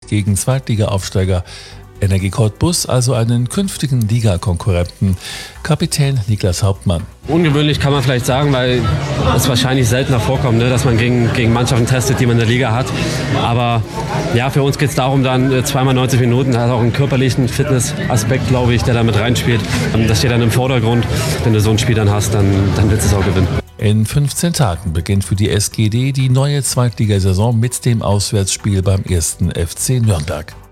gegen Zweitliga-Aufsteiger Energie Cottbus, also einen künftigen Ligakonkurrenten. Kapitän Niklas Hauptmann. Ungewöhnlich kann man vielleicht sagen, weil es wahrscheinlich seltener vorkommt, dass man gegen Mannschaften testet, die man in der Liga hat. Aber ja, für uns geht es darum, dann zweimal 90 Minuten, da hat auch einen körperlichen Fitnessaspekt, glaube ich, der da mit reinspielt. Das steht dann im Vordergrund. Wenn du so ein Spiel dann hast, dann willst du es auch gewinnen. In 15 Tagen beginnt für die SGD die neue Zweitligasaison mit dem Auswärtsspiel beim 1. FC Nürnberg.